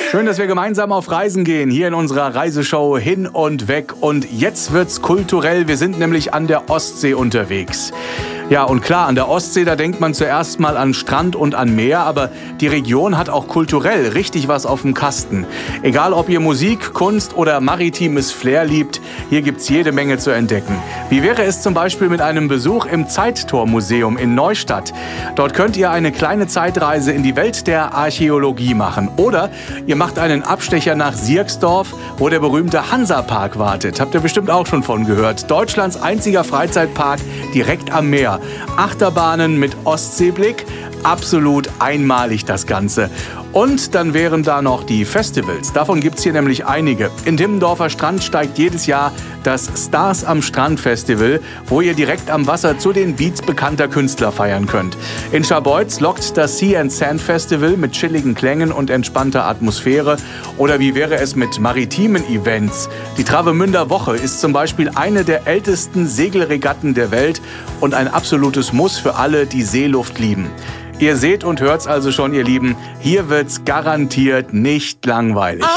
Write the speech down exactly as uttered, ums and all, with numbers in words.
Schön, dass wir gemeinsam auf Reisen gehen, hier in unserer Reiseshow Hin und Weg. Und jetzt wird's kulturell, wir sind nämlich an der Ostsee unterwegs. Ja, und klar, an der Ostsee, da denkt man zuerst mal an Strand und an Meer, aber die Region hat auch kulturell richtig was auf dem Kasten. Egal, ob ihr Musik, Kunst oder maritimes Flair liebt, hier gibt's jede Menge zu entdecken. Wie wäre es zum Beispiel mit einem Besuch im Zeittormuseum in Neustadt? Dort könnt ihr eine kleine Zeitreise in die Welt der Archäologie machen. Oder ihr macht einen Abstecher nach Sierksdorf, wo der berühmte Hansapark wartet. Habt ihr bestimmt auch schon von gehört. Deutschlands einziger Freizeitpark direkt am Meer. Achterbahnen mit Ostseeblick, absolut einmalig das Ganze. Und dann wären da noch die Festivals. Davon gibt's hier nämlich einige. In Timmendorfer Strand steigt jedes Jahr das Stars am Strand Festival, wo ihr direkt am Wasser zu den Beats bekannter Künstler feiern könnt. In Scharbeutz lockt das Sea and Sand Festival mit chilligen Klängen und entspannter Atmosphäre. Oder wie wäre es mit maritimen Events? Die Travemünder Woche ist zum Beispiel eine der ältesten Segelregatten der Welt und ein absolutes Muss für alle, die Seeluft lieben. Ihr seht und hört's also schon, ihr Lieben, hier wird's garantiert nicht langweilig.